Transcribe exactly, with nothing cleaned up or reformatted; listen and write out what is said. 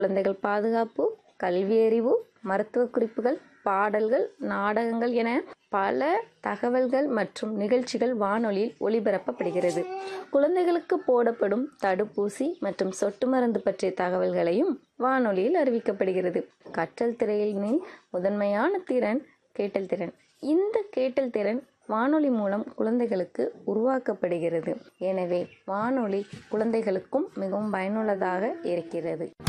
குழந்தைகள் பாதுகாப்பு, கல்வியறிவு, மருத்துவ குறிப்புகள், பாடல்கள், நாடகங்கள் என பல தகவல்கள் மற்றும் நிகழ்ச்சிகள் வானொலியில் ஒளிபரப்பப்படுகிறது. குழந்தைகளுக்கு போடப்படும் தடுப்பூசி மற்றும் சொட்டு மருந்து பற்றிய தகவல்களையும் வானொலியில் அறிவிக்கப்படுகிறது. கற்றல் திறனின் முதன்மையான திறன் கேட்டல் திறன். இந்த கேட்டல் திறன் வானொலி மூலம் குழந்தைகளுக்கு உருவாக்கப்படுகிறது. எனவே வானொலி குழந்தைகளுக்கும் மிகவும் பயனுள்ளதாக இருக்கிறது.